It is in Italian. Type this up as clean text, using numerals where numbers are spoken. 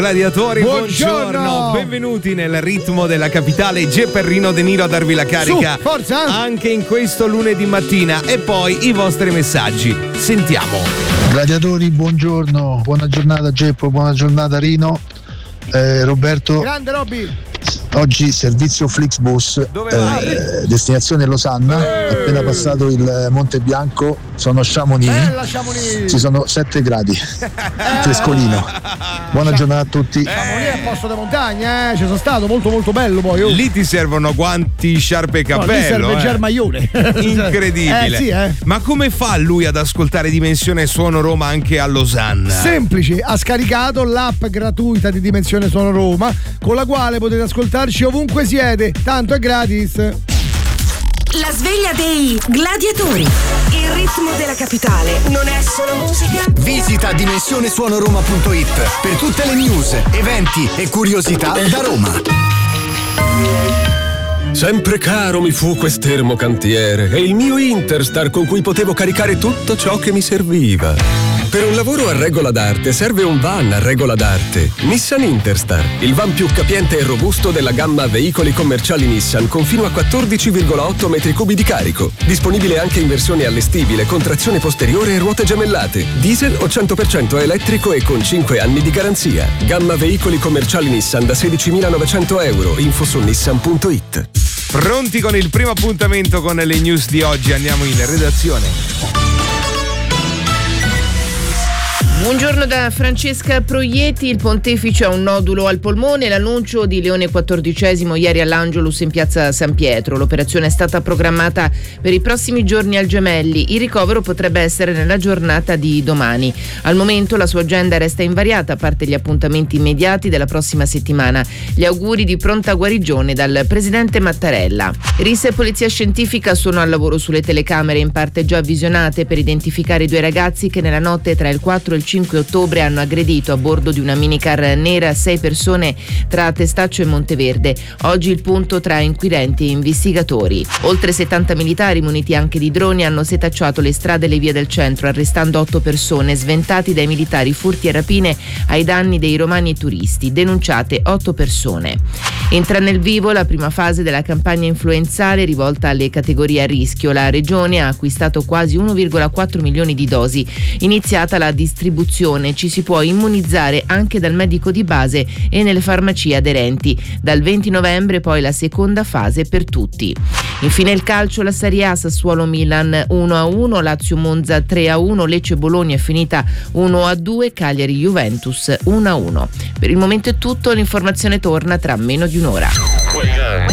Gladiatori, buongiorno, benvenuti nel ritmo della capitale. Gepperrino De Niro a darvi la carica. Su, forza! Anche in questo lunedì mattina. E poi i vostri messaggi. Sentiamo. Gladiatori, buongiorno, buona giornata Geppo, buona giornata Rino. Roberto. Grande Robby. Oggi servizio Flixbus, destinazione Losanna, appena passato il Monte Bianco, sono Chamonix. Ci sono 7 gradi, frescolino. Buona giornata a tutti. Chamonix è un posto di montagna, ci sono stato, molto molto bello poi. Lì ti servono guanti, sciarpe e cappello. Lì serve il germaione. Incredibile. Sì. Ma come fa lui ad ascoltare Dimensione Suono Roma anche a Losanna? Semplice, ha scaricato l'app gratuita di Dimensione Suono Roma, con la quale potete ascoltarci ovunque siete, tanto è gratis. La sveglia dei gladiatori. Il ritmo della capitale non è solo musica. Visita dimensionesuonoroma.it per tutte le news, eventi e curiosità da Roma. Sempre caro mi fu quest'ermo cantiere e il mio Interstar con cui potevo caricare tutto ciò che mi serviva. Per un lavoro a regola d'arte serve un van a regola d'arte. Nissan Interstar, il van più capiente e robusto della gamma veicoli commerciali Nissan con fino a 14,8 metri cubi di carico. Disponibile anche in versione allestibile con trazione posteriore e ruote gemellate. Diesel o 100% elettrico e con 5 anni di garanzia. Gamma veicoli commerciali Nissan da 16.900 euro. Info su nissan.it. Pronti con il primo appuntamento con le news di oggi? Andiamo in redazione. Buongiorno da Francesca Proietti. Il pontefice ha un nodulo al polmone. L'annuncio di Leone XIV ieri all'Angelus in piazza San Pietro. L'operazione è stata programmata per i prossimi giorni al Gemelli. Il ricovero potrebbe essere nella giornata di domani. Al momento la sua agenda resta invariata, a parte gli appuntamenti immediati della prossima settimana. Gli auguri di pronta guarigione dal presidente Mattarella. RIS e Polizia Scientifica sono al lavoro sulle telecamere in parte già visionate per identificare i 2 ragazzi che nella notte tra il 4 e il 5 ottobre hanno aggredito a bordo di una minicar nera 6 persone tra Testaccio e Monteverde. Oggi il punto tra inquirenti e investigatori. Oltre 70 militari muniti anche di droni hanno setacciato le strade e le vie del centro, arrestando 8 persone, sventati dai militari furti e rapine ai danni dei romani e turisti, denunciate 8 persone. Entra nel vivo la prima fase della campagna influenzale rivolta alle categorie a rischio. La Regione ha acquistato quasi 1,4 milioni di dosi. Iniziata la distribuzione, ci si può immunizzare anche dal medico di base e nelle farmacie aderenti. Dal 20 novembre poi la seconda fase per tutti. Infine il calcio, la Serie A, Sassuolo Milan 1-1, Lazio Monza 3-1, Lecce Bologna è finita 1-2, Cagliari Juventus 1-1. Per il momento è tutto, l'informazione torna tra meno di un'ora.